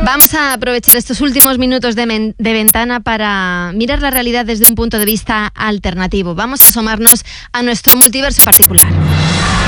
Vamos a aprovechar estos últimos minutos de ventana para mirar la realidad desde un punto de vista alternativo. Vamos a asomarnos a nuestro multiverso particular.